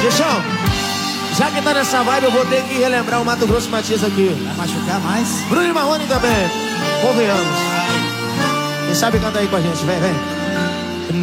Deixão, já que tá nessa vibe, eu vou ter que relembrar o Mato Grosso Matias aqui. Vai machucar mais? Bruno e Marrone também, convenhamos. Quem sabe canta aí com a gente, vem, vem.